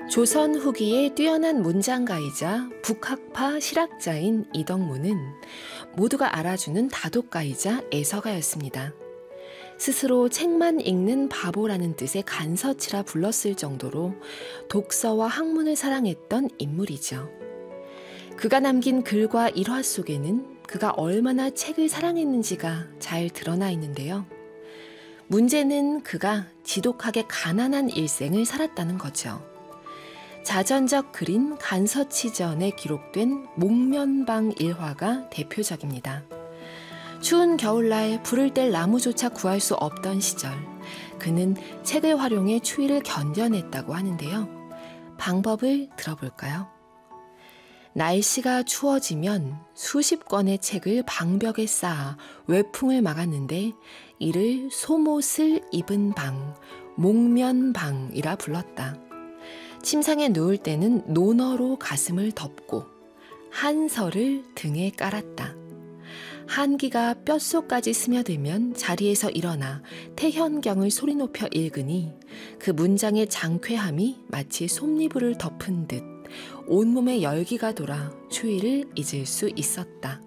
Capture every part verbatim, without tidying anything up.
조선 후기의 뛰어난 문장가이자 북학파 실학자인 이덕무는 모두가 알아주는 다독가이자 애서가였습니다. 스스로 책만 읽는 바보라는 뜻의 간서치라 불렀을 정도로 독서와 학문을 사랑했던 인물이죠. 그가 남긴 글과 일화 속에는 그가 얼마나 책을 사랑했는지가 잘 드러나 있는데요. 문제는 그가 지독하게 가난한 일생을 살았다는 거죠. 자전적 글인 간서치전에 기록된 목면방 일화가 대표적입니다. 추운 겨울날 불을 뗄 나무조차 구할 수 없던 시절, 그는 책을 활용해 추위를 견뎌냈다고 하는데요. 방법을 들어볼까요? 날씨가 추워지면 수십 권의 책을 방벽에 쌓아 외풍을 막았는데 이를 소못을 입은 방, 목면방이라 불렀다. 침상에 누울 때는 논어로 가슴을 덮고 한서를 등에 깔았다. 한기가 뼛속까지 스며들면 자리에서 일어나 태현경을 소리 높여 읽으니 그 문장의 장쾌함이 마치 솜니부를 덮은 듯 온몸에 열기가 돌아 추위를 잊을 수 있었다.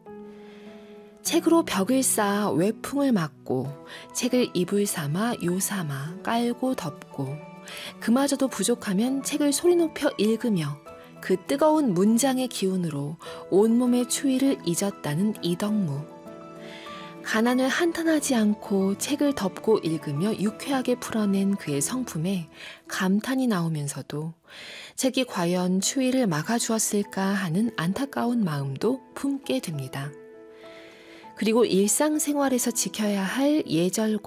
책으로 벽을 쌓아 외풍을 막고 책을 이불 삼아 요 삼아 깔고 덮고 그마저도 부족하면 책을 소리 높여 읽으며 그 뜨거운 문장의 기운으로 온몸의 추위를 잊었다는 이덕무. 가난을 한탄하지 않고 책을 덮고 읽으며 유쾌하게 풀어낸 그의 성품에 감탄이 나오면서도 책이 과연 추위를 막아주었을까 하는 안타까운 마음도 품게 됩니다. 그리고 일상생활에서 지켜야 할 예절과